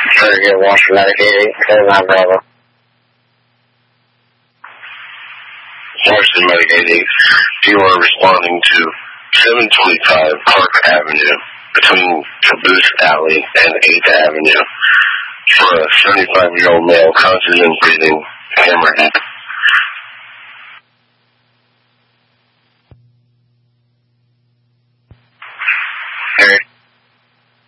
Trying to get washed medicated. Clear my brother. Washington medicating. You are responding to 725 Park Avenue between Caboose Alley and 8th Avenue for a 75-year-old male, conscious and breathing, hammerhead.